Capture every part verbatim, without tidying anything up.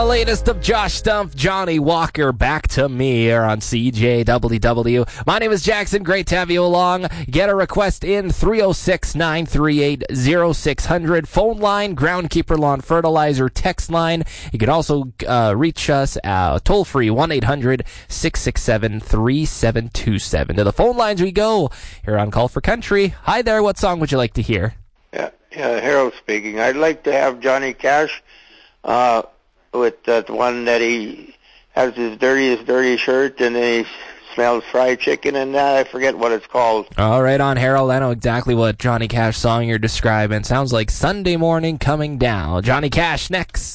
The latest of Josh Stumpf, Johnny Walker, Back to Me here on C J W W. My name is Jackson. Great to have you along. Get a request in three oh six, nine three eight, oh six hundred. Phone line, Groundkeeper Lawn Fertilizer text line. You can also uh, reach us uh, toll free one eight hundred, six six seven, three seven two seven. To the phone lines we go here on Call for Country. Hi there. What song would you like to hear? Yeah, yeah, Harold speaking. I'd like to have Johnny Cash uh, with that one that he has his dirtiest dirty shirt and then he smells fried chicken and that. I forget what it's called. All right on, Harold. I know exactly what Johnny Cash song you're describing. Sounds like Sunday Morning Coming Down. Johnny Cash next.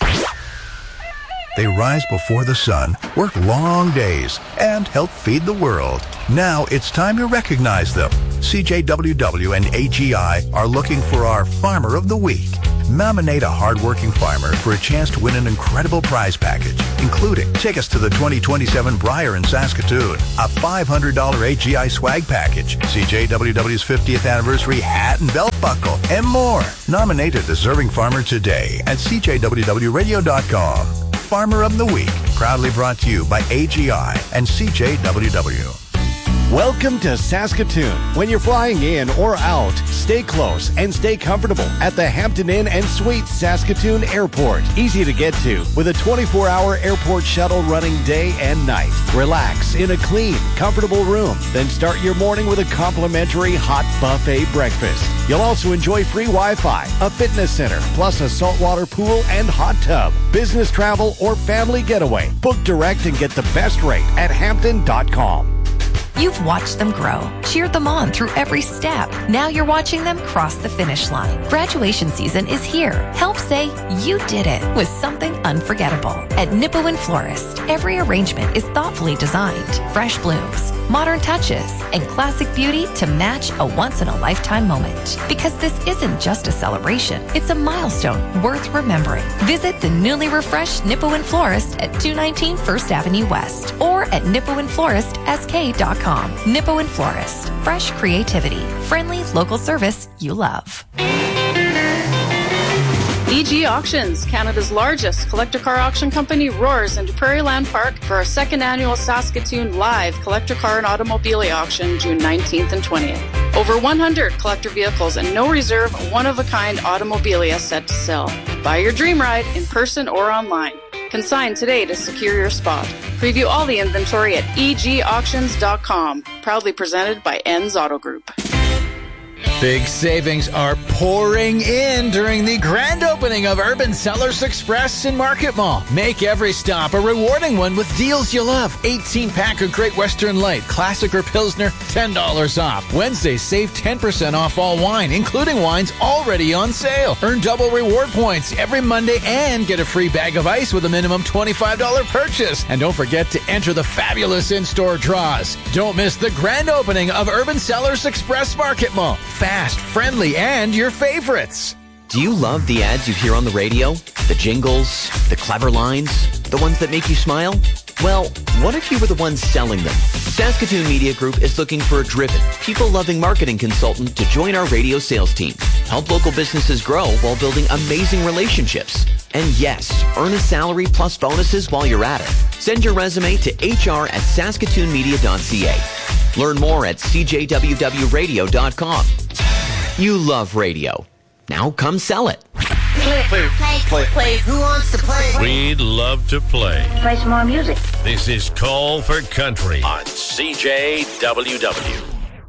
They rise before the sun, work long days, and help feed the world. Now it's time to recognize them. C J W W and A G I are looking for our Farmer of the Week. Nominate a hardworking farmer for a chance to win an incredible prize package, including tickets to the twenty twenty-seven Briar in Saskatoon, a five hundred dollars A G I swag package, C J W W's fiftieth anniversary hat and belt buckle, and more. Nominate a deserving farmer today at C J W W radio dot com. Farmer of the Week, proudly brought to you by A G I and C J W W. Welcome to Saskatoon. When you're flying in or out, stay close and stay comfortable at the Hampton Inn and Suites Saskatoon Airport. Easy to get to with a twenty-four hour airport shuttle running day and night. Relax in a clean, comfortable room. Then start your morning with a complimentary hot buffet breakfast. You'll also enjoy free Wi-Fi, a fitness center, plus a saltwater pool and hot tub. Business travel or family getaway. Book direct and get the best rate at hampton dot com. You've watched them grow, cheered them on through every step. Now you're watching them cross the finish line. Graduation season is here. Help say you did it with something unforgettable. At Nipawin Florist, every arrangement is thoughtfully designed. Fresh blooms, modern touches, and classic beauty to match a once-in-a-lifetime moment. Because this isn't just a celebration, it's a milestone worth remembering. Visit the newly refreshed Nipawin Florist at two nineteen First Avenue West or at nipawin florist s k dot com. Nipawin Florist. Fresh creativity. Friendly local service you love. E G Auctions, Canada's largest collector car auction company, roars into Prairieland Park for our second annual Saskatoon Live Collector Car and Automobile Auction, June nineteenth and twentieth. Over one hundred collector vehicles and no reserve, one-of-a-kind automobilia set to sell. Buy your dream ride in person or online. Consign today to secure your spot. Preview all the inventory at e g auctions dot com. Proudly presented by Enns Auto Group. Big savings are pouring in during the grand opening of Urban Cellars Express in Market Mall. Make every stop a rewarding one with deals you love. eighteen pack of Great Western Light, Classic or Pilsner, ten dollars off. Wednesday, save ten percent off all wine, including wines already on sale. Earn double reward points every Monday and get a free bag of ice with a minimum twenty-five dollars purchase. And don't forget to enter the fabulous in-store draws. Don't miss the grand opening of Urban Cellars Express Market Mall. Fast, friendly, and your favorites. Do you love the ads you hear on the radio? The jingles, the clever lines, the ones that make you smile? Well, what if you were the ones selling them? Saskatoon Media Group is looking for a driven, people-loving marketing consultant to join our radio sales team. Help local businesses grow while building amazing relationships. And yes, earn a salary plus bonuses while you're at it. Send your resume to h r at saskatoon media dot c a. Learn more at c j w w radio dot com. You love radio. Now come sell it. Play, play, play, play, play. Who wants to play? We'd love to play. Play some more music. This is Call for Country on C J W W.